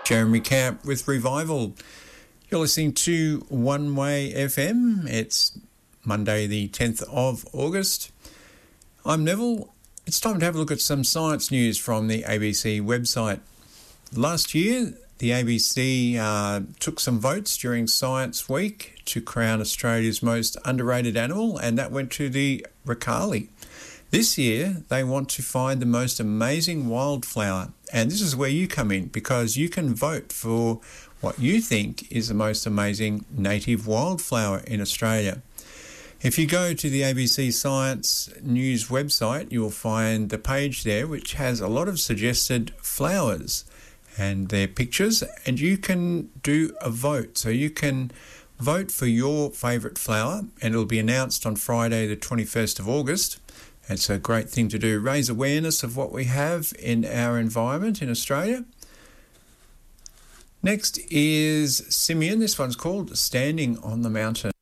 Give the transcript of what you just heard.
Jeremy Camp with Revival. You're listening to One Way FM. It's Monday the 10th of August. I'm Neville. It's time to have a look at some science news from the ABC website. Last year, the ABC took some votes during Science Week to crown Australia's most underrated animal, and that went to the Ricali. This year, they want to find the most amazing wildflower, and this is where you come in, because you can vote for what you think is the most amazing native wildflower in Australia. If you go to the ABC Science News website, you'll find the page there which has a lot of suggested flowers and their pictures, and you can do a vote. So you can vote for your favourite flower, and it'll be announced on Friday the 21st of August. It's a great thing to do, raise awareness of what we have in our environment in Australia. Next is Simeon. This one's called Standing on the Mountain.